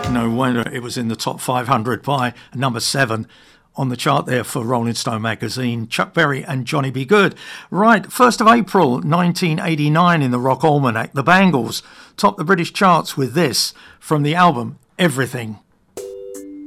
No wonder it was in the top 500 by number 7 on the chart there for Rolling Stone magazine. Chuck Berry and Johnny B. Goode. Right, 1st of April 1989 in the Rock Almanac, the Bangles topped the British charts with this from the album Everything.